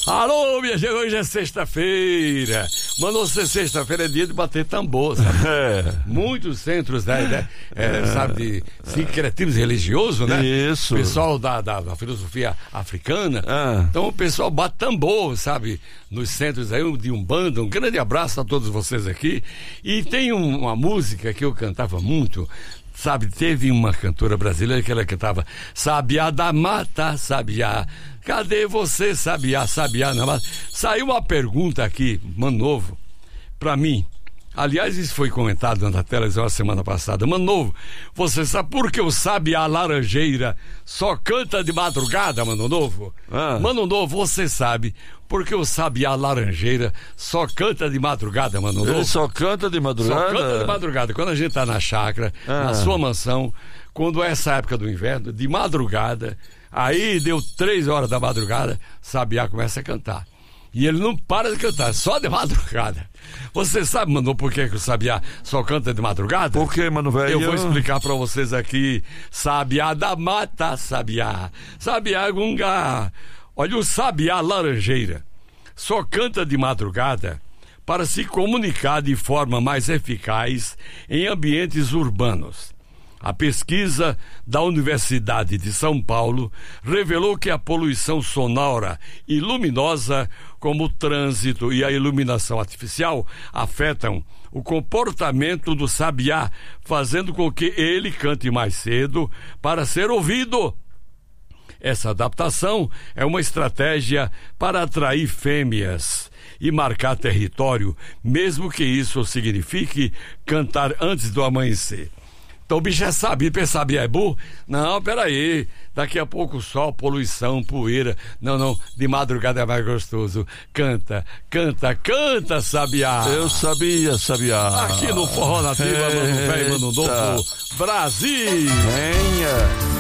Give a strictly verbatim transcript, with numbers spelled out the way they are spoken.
Alô, minha gente, hoje é sexta-feira. Mano, você sexta-feira é dia de bater tambor, sabe? É. Muitos centros, né, né é, é. sabe, de sincretismo religioso, né? Isso. Pessoal da, da, da filosofia africana. É. Então o pessoal bate tambor, sabe? Nos centros aí de Umbanda. Um grande abraço a todos vocês aqui. E tem um, uma música que eu cantava muito. Sabe, teve uma cantora brasileira que ela cantava Sabiá da mata, sabiá, cadê você, sabiá, sabiá na mata? Saiu uma pergunta aqui, Mano Novo, pra mim. Aliás, isso foi comentado na televisão a semana passada. Mano Novo, você sabe por que o sabiá laranjeira só canta de madrugada, Mano Novo? Ah. Mano Novo, você sabe por que o sabiá laranjeira só canta de madrugada, Mano Novo? Ele só canta de madrugada? Só canta de madrugada. Quando a gente tá na chácara, ah. na sua mansão, quando é essa época do inverno, de madrugada, aí deu três horas da madrugada, sabiá começa a cantar. E ele não para de cantar, só de madrugada. Você sabe, Mano, por que, que o sabiá só canta de madrugada? Por que, mano, velho? Eu vou explicar pra vocês aqui. Sabiá da mata, sabiá. Sabiá gungá. Olha, o sabiá laranjeira só canta de madrugada para se comunicar de forma mais eficaz em ambientes urbanos. A pesquisa da Universidade de São Paulo revelou que a poluição sonora e luminosa, como o trânsito e a iluminação artificial, afetam o comportamento do sabiá, fazendo com que ele cante mais cedo para ser ouvido. Essa adaptação é uma estratégia para atrair fêmeas e marcar território, mesmo que isso signifique cantar antes do amanhecer. Então o bicho é sabido, sabiá é burro? Não, peraí, daqui a pouco sol, poluição, poeira. Não, não, de madrugada é mais gostoso. Canta, canta, canta, sabiá. Eu sabia, sabiá. Aqui no Forró Nativa, Mano Velho, Mano Novo, Brasil. Venha.